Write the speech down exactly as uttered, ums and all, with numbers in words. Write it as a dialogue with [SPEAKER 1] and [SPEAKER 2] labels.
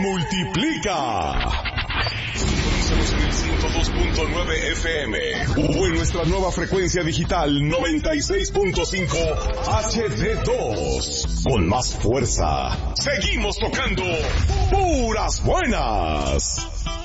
[SPEAKER 1] multiplica. Sintonízanos en el ciento dos punto nueve F M o en nuestra nueva frecuencia digital noventa y seis punto cinco H D dos. Con más fuerza, seguimos tocando puras buenas.